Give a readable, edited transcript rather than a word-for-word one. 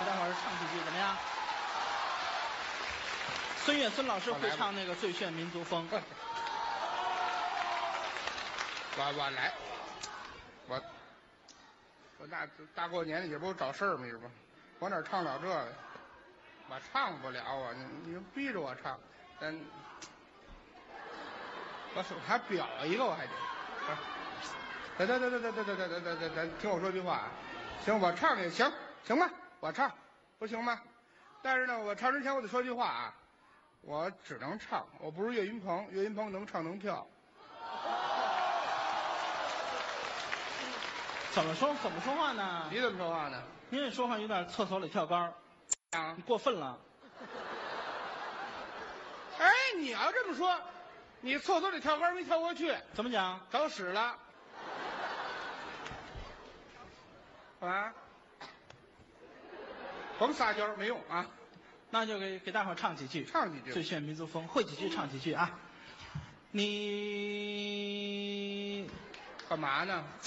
给大伙儿唱几句怎么样？孙越孙老师会唱那个《最炫民族风》。 我来，我大过年的也不找事儿嘛，是吧？我哪唱了这个？我唱不了啊！你逼着我唱，我还表一个，我还得。得，听我说句话啊！行，我唱也行，行吧？我唱，不行吗？但是呢，我唱之前我得说句话啊，我只能唱，我不是岳云鹏，岳云鹏能唱能跳。 怎么说话呢？ 你怎么说话呢？ 您这说话有点厕所里跳杆啊， 你过分了。 哎，你要这么说，你厕所里跳杆没跳过去， 怎么讲？ 找屎了。啊，甭撒娇没用啊！ 那就给大伙儿唱几句， 唱几句， 最炫民族风，会几句唱几句啊！你干嘛呢？